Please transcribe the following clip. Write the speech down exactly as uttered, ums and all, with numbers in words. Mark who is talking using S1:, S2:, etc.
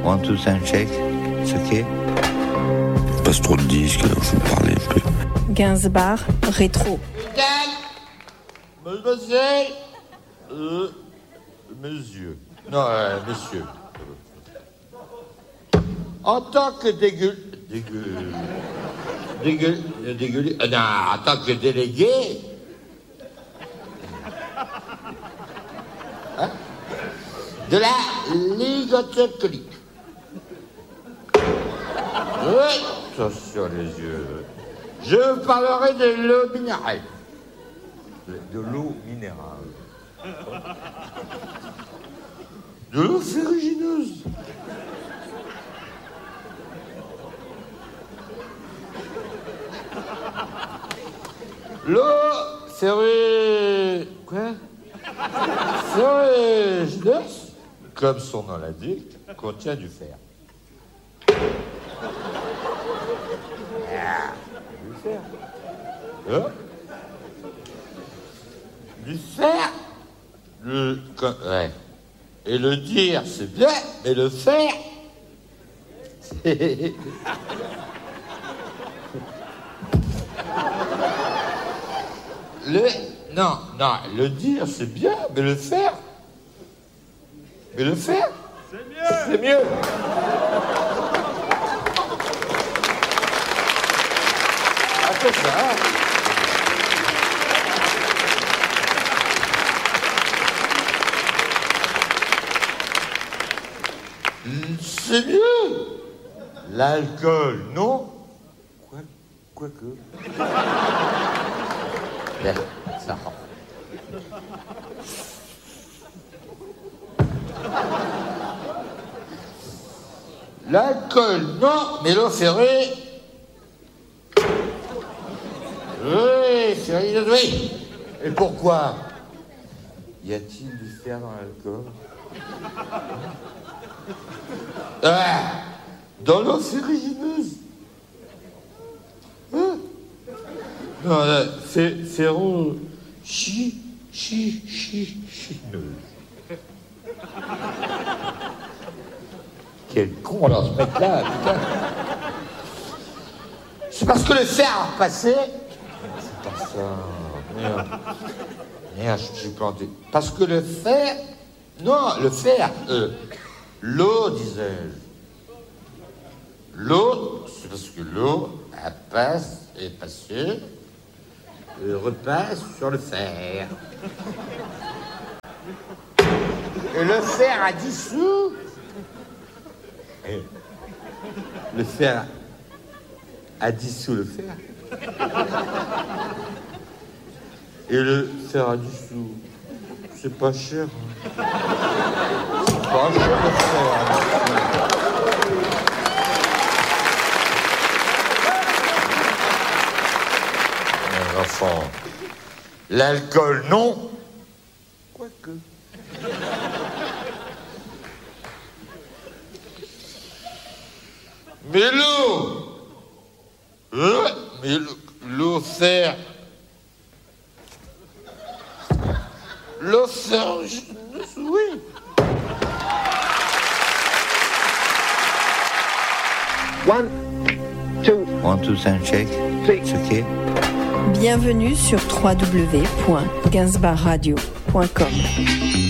S1: One, two, sound check. C'est ok.
S2: Passe trop de disques, alors faut parler un peu.
S3: Gainsbar rétro.
S1: Mademoiselle, euh, monsieur. Non, euh, messieurs. En tant que dégueu... Dégueu... Dégueu... Dégueu... Euh, non, en tant que délégué... Hein, de la Ligue alcoolique. Oui, attention les yeux. Je parlerai de l'eau minérale. De l'eau minérale. De l'eau ferrugineuse. L'eau ferrugineuse. Quoi? Ferrugineuse, comme son nom l'indique, contient du fer. Ah, du fer. Hein? Du fer, le, ouais. Et le dire, c'est bien, mais le faire, c'est... Le... Non, non, le dire, c'est bien, mais le faire... Mais le faire, c'est mieux. C'est mieux. Ah, c'est ça, hein. C'est mieux. L'alcool, non? Quoi, quoi que. Bien, ça rend. L'alcool, non, mais l'eau ferrée. Oui, ferrée, oui. Et pourquoi? Y a-t-il du fer dans l'alcool? Ah, dans l'eau ferrugineuse. Hein? Non, là, fé, ferro... Chi... Chi... Chi... Chineuse. Quel con, alors, ce mec-là, putain. C'est parce que le fer a repassé. C'est pas ça. Merde. Merde, je suis planté. Parce que le fer... Non, le fer... Euh, l'eau, disais-je. L'eau, c'est parce que l'eau, elle passe, est passée, et repasse sur le fer. Et le fer a dissous. Et le fer a dissous le fer. Et le fer a dissous. C'est pas cher. Hein. C'est pas cher le fer. Mes enfants, l'alcool, non. Quoique. Mais l'eau, euh, mais l'eau fer, l'eau fer, oui.
S4: One, two,
S1: One, two, sound check.
S4: three.
S1: C'est ok.
S3: Bienvenue sur w w w point gainsbar radio point com.